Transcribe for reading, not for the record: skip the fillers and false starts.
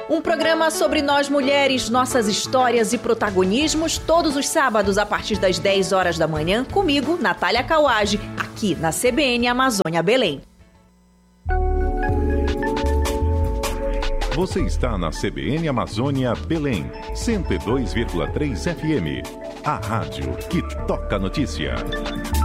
Um programa sobre nós mulheres, nossas histórias e protagonismos, todos os sábados a partir das 10 horas da manhã, comigo, Natália Kawage, aqui na CBN Amazônia Belém. Você está na CBN Amazônia Belém, 102,3 FM. A rádio que toca notícia.